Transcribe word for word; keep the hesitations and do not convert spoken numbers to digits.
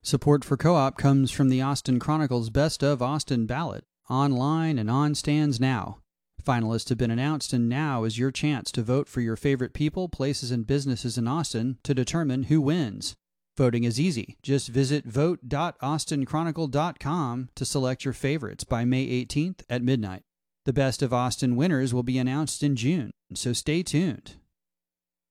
Support for Co-op comes from the Austin Chronicle's Best of Austin ballot, online and on stands now. Finalists have been announced, and now is your chance to vote for your favorite people, places, and businesses in Austin to determine who wins. Voting is easy. Just visit vote dot austin chronicle dot com to select your favorites by May eighteenth at midnight. The Best of Austin winners will be announced in June, so stay tuned.